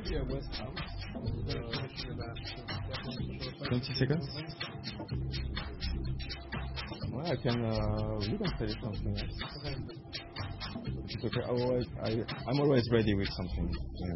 20 seconds? Well, I can we can say something else. It's okay. Otherwise, I'm always ready with something.